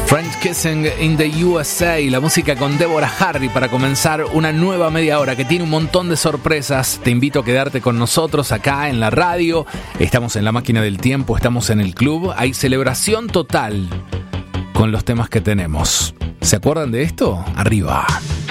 French Kissing in the USA, la música con Deborah Harry para comenzar una nueva media hora que tiene un montón de sorpresas. Te invito a quedarte con nosotros acá en la radio. Estamos en la máquina del tiempo, estamos en el club. Hay celebración total con los temas que tenemos. ¿Se acuerdan de esto? Arriba.